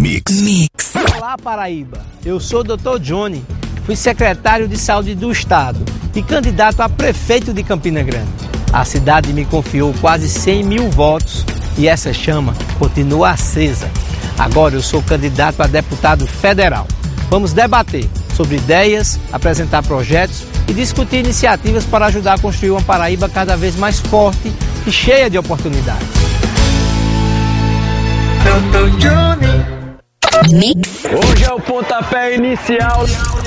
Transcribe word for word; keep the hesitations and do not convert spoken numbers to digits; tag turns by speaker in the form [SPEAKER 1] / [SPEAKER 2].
[SPEAKER 1] Mix. Mix.
[SPEAKER 2] Olá, Paraíba. Eu sou o doutor Johnny. Fui secretário de Saúde do Estado e candidato a prefeito de Campina Grande. A cidade me confiou quase cem mil votos e essa chama continua acesa. Agora eu sou candidato a deputado federal. Vamos debater sobre ideias, apresentar projetos e discutir iniciativas para ajudar a construir uma Paraíba cada vez mais forte e cheia de oportunidades. doutor Johnny.
[SPEAKER 3] Mix.
[SPEAKER 2] Hoje é o pontapé inicial